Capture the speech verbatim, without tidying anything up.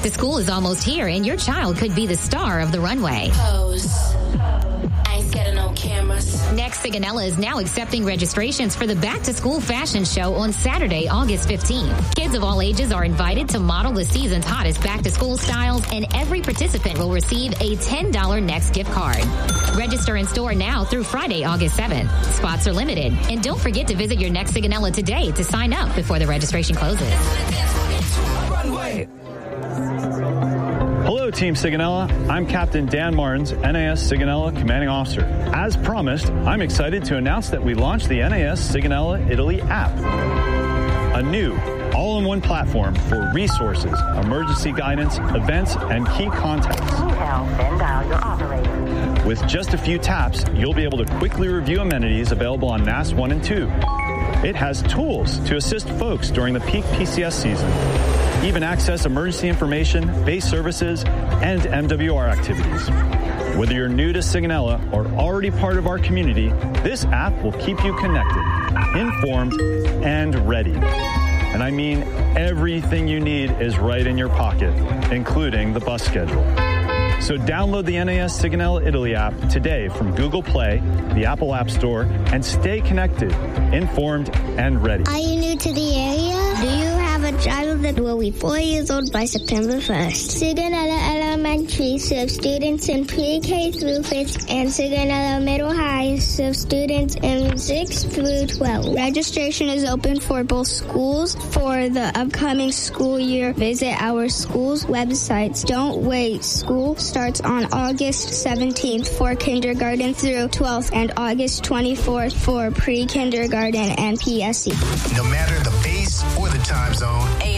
to school is almost here, and your child could be the star of the runway. Pose. I ain't scared of no cameras. Next, Sigonella is now accepting registrations for the back-to-school fashion show on Saturday, August fifteenth. Kids of all ages are invited to model the season's hottest back-to-school styles, and every participant will receive a ten dollars Next gift card. Register in store now through Friday, August seventh. Spots are limited, and don't forget to visit your Next Sigonella today to sign up before the registration closes. Hello, Team Sigonella. I'm Captain Dan Martins, N A S Sigonella Commanding Officer. As promised, I'm excited to announce that we launched the N A S Sigonella Italy app, a new all-in-one platform for resources, emergency guidance, events, and key contacts. Then dial your operator. With just a few taps, you'll be able to quickly review amenities available on N A S one and two. It has tools to assist folks during the peak P C S season. Even access emergency information, base services, and M W R activities. Whether you're new to Sigonella or already part of our community, this app will keep you connected, informed, and ready. And I mean everything you need is right in your pocket, including the bus schedule. So download the N A S Sigonella Italy app today from Google Play, the Apple App Store, and stay connected, informed, and ready. Are you new to the area? Do you have a child that will be four years old by September first? Sigonella Elementary serves students in pre-K through fifth, and Sigonella Middle High serves students in sixth through twelfth. Registration is open for both schools. For the upcoming school year, visit our school's websites. Don't wait. School starts on August seventeenth for kindergarten through twelfth and August twenty-fourth for pre-kindergarten and P S C. No matter the base or the time zone, A